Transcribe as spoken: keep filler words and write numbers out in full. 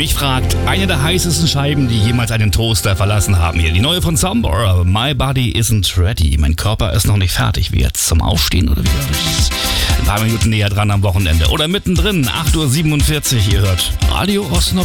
mich fragt, eine der heißesten Scheiben, die jemals einen Toaster verlassen haben. Hier die neue von Sombor, My Body Isn't Ready. Mein Körper ist noch nicht fertig. Wie jetzt zum Aufstehen oder wie? Ein paar Minuten näher dran am Wochenende. Oder mittendrin, acht Uhr siebenundvierzig. Ihr hört Radio Osnabrück.